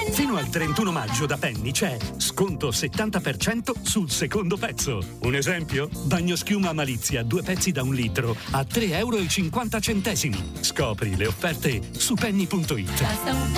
Fino al 31 maggio da Penny c'è sconto 70% sul secondo pezzo. Un esempio? Bagnoschiuma Malizia, 2 pezzi da 1 litro a €3,50. Scopri le offerte su penny.it.